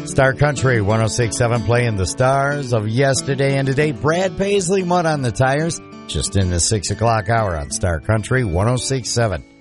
Star Country 106.7 playing the stars of yesterday and today. Brad Paisley, Mud on the Tires, just in the 6 o'clock hour on Star Country 106.7.